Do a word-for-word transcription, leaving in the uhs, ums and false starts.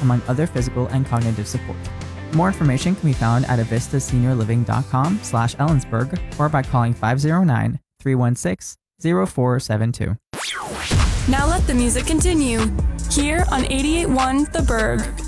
among other physical and cognitive support. More information can be found at avistaseniorliving.com slash Ellensburg or by calling five oh nine, three one six, oh four seven two. Now let the music continue, here on eighty-eight point one The Berg.